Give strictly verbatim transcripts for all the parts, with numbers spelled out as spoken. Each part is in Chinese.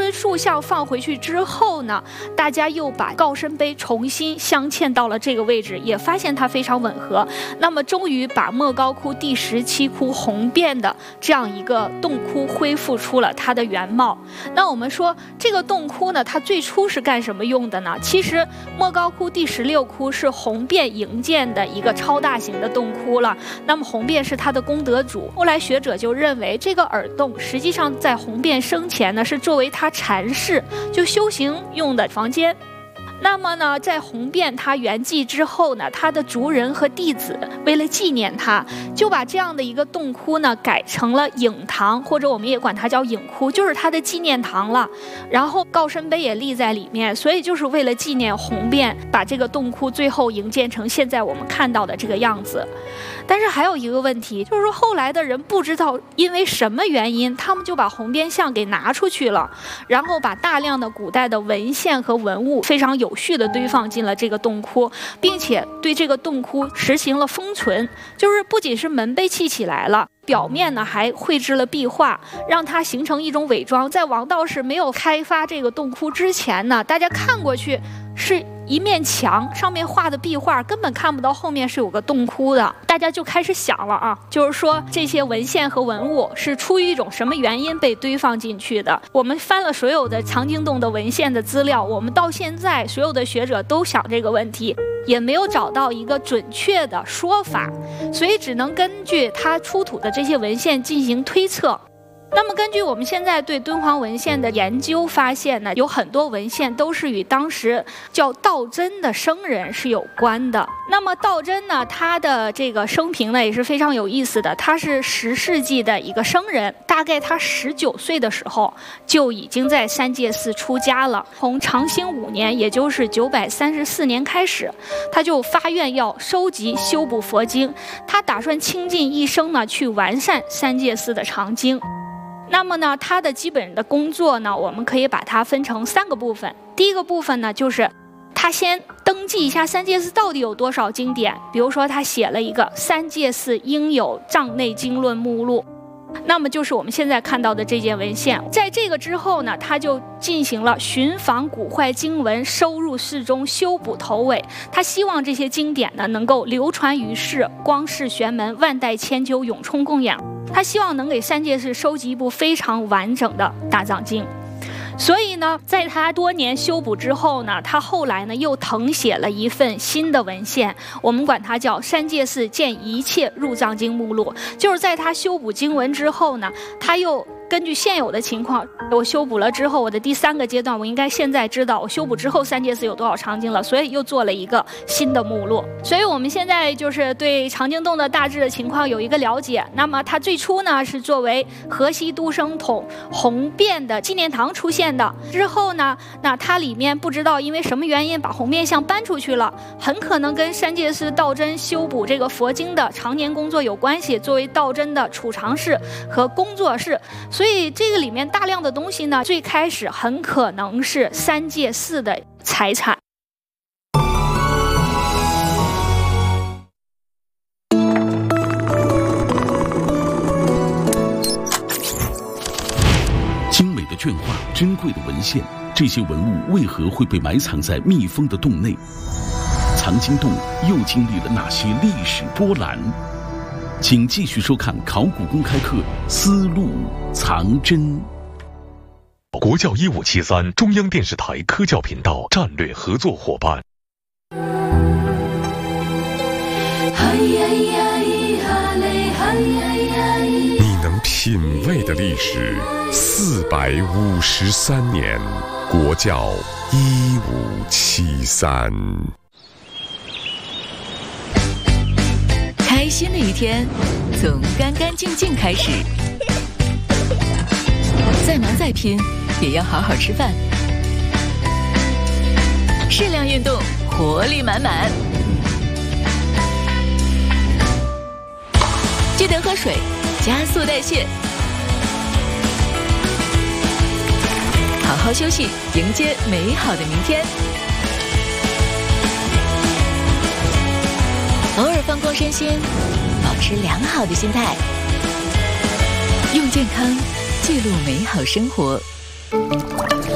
尊塑像放回去之后呢，大家又把告身碑重新镶嵌到了这个位置，也发现它非常吻合。那么终于把莫高窟第十七窟红遍的这样一个洞窟恢复出了它的原貌。那我们说这个洞窟呢，它最初是干什么用的呢？其实莫高窟第十六窟是红遍营建的一个超大型的洞窟了。那么红遍是它的功德主，后来学者就认为这个耳洞实际上在红遍生前呢，是作为他禅室就修行用的房间。那么呢，在红遍他圆寂之后呢，他的族人和弟子为了纪念他，就把这样的一个洞窟呢改成了影堂，或者我们也管它叫影窟，就是他的纪念堂了。然后告身碑也立在里面，所以就是为了纪念红遍，把这个洞窟最后营建成现在我们看到的这个样子。但是还有一个问题，就是说后来的人不知道因为什么原因，他们就把红遍像给拿出去了，然后把大量的古代的文献和文物非常有序的堆放进了这个洞窟，并且对这个洞窟实行了封存，就是不仅是门被砌起来了，表面呢还绘制了壁画，让它形成一种伪装。在王道士没有开发这个洞窟之前呢，大家看过去是一面墙，上面画的壁画，根本看不到后面是有个洞窟的。大家就开始想了啊，就是说这些文献和文物是出于一种什么原因被堆放进去的。我们翻了所有的藏经洞的文献的资料，我们到现在所有的学者都想这个问题，也没有找到一个准确的说法，所以只能根据它出土的这些文献进行推测。那么根据我们现在对敦煌文献的研究发现呢，有很多文献都是与当时叫道真的僧人是有关的。那么道真呢，他的这个生平呢也是非常有意思的，他是十世纪的一个僧人，大概他十九岁的时候就已经在三界寺出家了。从长兴五年，也就是九百三十四年开始，他就发愿要收集修补佛经，他打算倾尽一生呢去完善三界寺的藏经。那么呢，他的基本的工作呢，我们可以把它分成三个部分。第一个部分呢，就是他先登记一下三界寺到底有多少经典，比如说他写了一个三界寺应有藏内经论目录，那么就是我们现在看到的这件文献。在这个之后呢，他就进行了寻访古坏经文，收入寺中，修补头尾。他希望这些经典呢能够流传于世，光世玄门，万代千秋，永充供养。他希望能给三界寺收集一部非常完整的大藏经。所以呢，在他多年修补之后呢，他后来呢又誊写了一份新的文献，我们管它叫《三界寺见一切入藏经目录》。就是在他修补经文之后呢，他又根据现有的情况，我修补了之后，我的第三个阶段，我应该现在知道我修补之后三界寺有多少藏经了，所以又做了一个新的目录。所以我们现在就是对藏经洞的大致的情况有一个了解。那么它最初呢是作为河西都生统红遍的纪念堂出现的，之后呢，那它里面不知道因为什么原因把红遍像搬出去了，很可能跟三界寺道真修补这个佛经的常年工作有关系，作为道真的储藏室和工作室。所以这个里面大量的东西呢，最开始很可能是三界寺的财产。 精美的绢画，珍贵的文献，这些文物为何会被埋藏在密封的洞内？藏经洞又经历了哪些历史波澜？请继续收看考古公开课《丝路藏真》。 国教一五七三中央电视台科教频道战略合作伙伴。 你能品味的历史，四百五十三年，国教一五七三。 开心的一天从干干净净开始，再忙再拼也要好好吃饭，适量运动，活力满满。记得喝水，加速代谢，好好休息，迎接美好的明天。偶尔放空身心，保持良好的心态，用健康记录美好生活。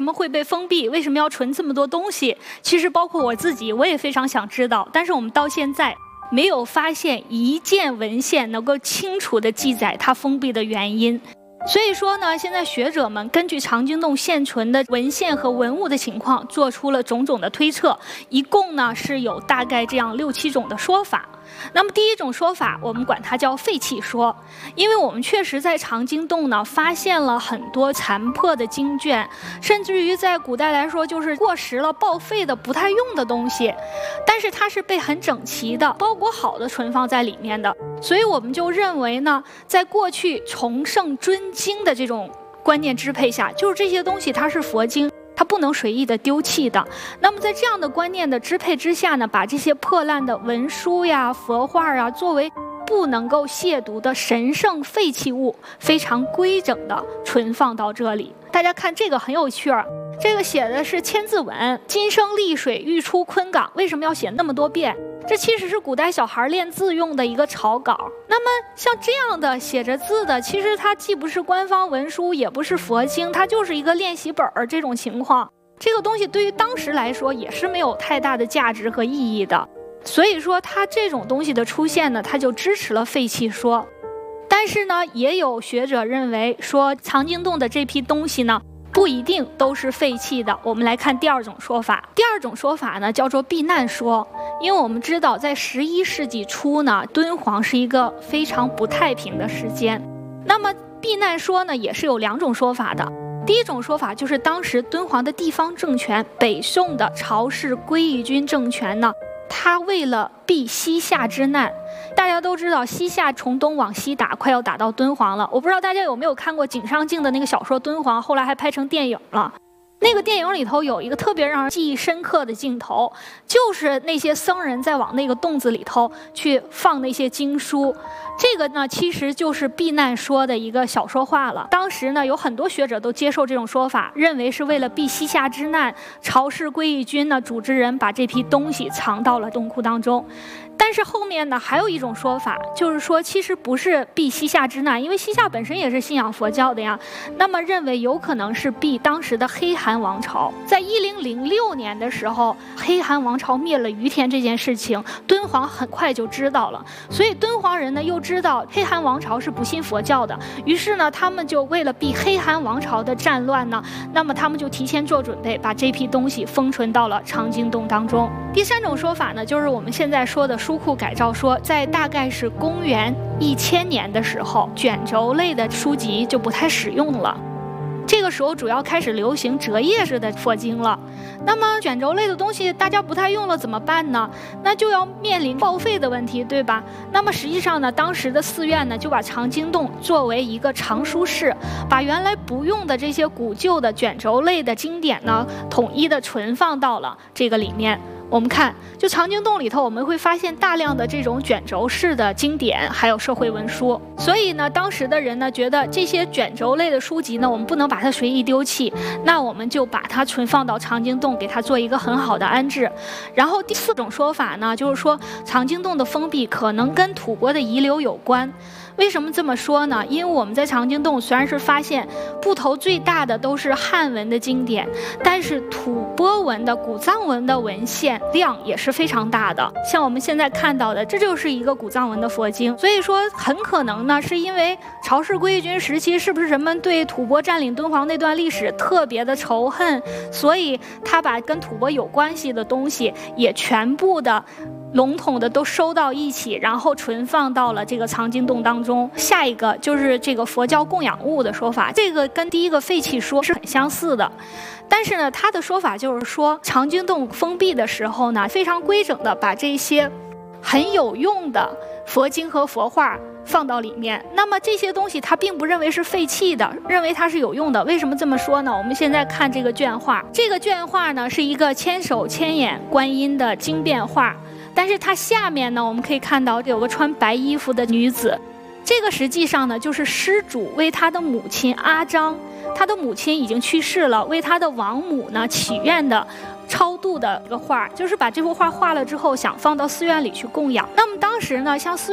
什么会被封闭？为什么要存这么多东西？其实包括我自己，我也非常想知道。但是我们到现在没有发现一件文献能够清楚地记载它封闭的原因。所以说呢，现在学者们根据长津洞现存的文献和文物的情况，做出了种种的推测，一共呢是有大概这样六七种的说法。那么第一种说法，我们管它叫废弃说，因为我们确实在长津洞呢发现了很多残破的经卷，甚至于在古代来说就是过时了、报废的、不太用的东西，但是它是被很整齐的、包裹好的存放在里面的，所以我们就认为呢，在过去崇圣尊经的这种观念支配下，就是这些东西它是佛经，它不能随意的丢弃的。那么在这样的观念的支配之下呢，把这些破烂的文书呀、佛画啊，作为不能够亵渎的神圣废弃物，非常规整的存放到这里。大家看这个很有趣儿，这个写的是千字文，今生丽水欲出昆冈，为什么要写那么多遍？这其实是古代小孩练字用的一个草稿。那么像这样的写着字的，其实它既不是官方文书，也不是佛经，它就是一个练习本儿。这种情况，这个东西对于当时来说也是没有太大的价值和意义的。所以说它这种东西的出现呢，它就支持了废弃说。但是呢，也有学者认为说长津洞的这批东西呢，不一定都是废弃的。我们来看第二种说法。第二种说法呢，叫做避难说。因为我们知道，在十一世纪初呢，敦煌是一个非常不太平的时间。那么避难说呢，也是有两种说法的。第一种说法就是当时敦煌的地方政权，北宋的曹氏归义军政权呢，他为了避西夏之难，大家都知道西夏从东往西打，快要打到敦煌了。我不知道大家有没有看过井上靖的那个小说《敦煌》，后来还拍成电影了。那个电影里头有一个特别让人记忆深刻的镜头，就是那些僧人在往那个洞子里头去放那些经书。这个呢，其实就是避难说的一个小说化了。当时呢，有很多学者都接受这种说法，认为是为了避西夏之难，曹氏归义军呢组织人把这批东西藏到了洞窟当中。但是后面呢，还有一种说法，就是说其实不是避西夏之难，因为西夏本身也是信仰佛教的呀。那么认为有可能是避当时的黑韩王朝。在一零零六年的时候，黑韩王朝灭了于田这件事情，敦煌很快就知道了。所以敦煌人呢又知道黑韩王朝是不信佛教的，于是呢他们就为了避黑韩王朝的战乱呢，那么他们就提前做准备，把这批东西封存到了长津洞当中。第三种说法呢，就是我们现在说的书库改造说，在大概是公元一千年的时候，卷轴类的书籍就不太使用了。这个时候主要开始流行折页式的佛经了。那么卷轴类的东西大家不太用了怎么办呢？那就要面临报废的问题，对吧？那么实际上呢，当时的寺院呢就把长津洞作为一个藏书室，把原来不用的这些古旧的卷轴类的经典呢，统一的存放到了这个里面。我们看，就长津洞里头，我们会发现大量的这种卷轴式的经典，还有社会文书。所以呢，当时的人呢，觉得这些卷轴类的书籍呢，我们不能把它随意丢弃，那我们就把它存放到长津洞，给它做一个很好的安置。然后第四种说法呢，就是说长津洞的封闭可能跟吐蕃的遗留有关。为什么这么说呢？因为我们在长津洞虽然是发现部头最大的都是汉文的经典，但是吐蕃文的古藏文的文献量也是非常大的。像我们现在看到的，这就是一个古藏文的佛经。所以说很可能呢，是因为曹氏归义军时期，是不是人们对吐蕃占领敦煌那段历史特别的仇恨，所以他把跟吐蕃有关系的东西也全部的笼统的都收到一起，然后存放到了这个长津洞当中。下一个就是这个佛教供养物的说法，这个跟第一个废弃说是很相似的。但是呢，他的说法就是说，长津洞封闭的时候呢，非常规整的把这些很有用的佛经和佛画放到里面。那么这些东西他并不认为是废弃的，认为它是有用的。为什么这么说呢？我们现在看这个卷画，这个卷画呢是一个千手千眼观音的经变画，但是它下面呢，我们可以看到有个穿白衣服的女子，这个实际上呢就是施主为他的母亲阿章，他的母亲已经去世了，为他的亡母呢祈愿的超度的一个画，就是把这幅画画了之后想放到寺院里去供养。那么当时呢，像寺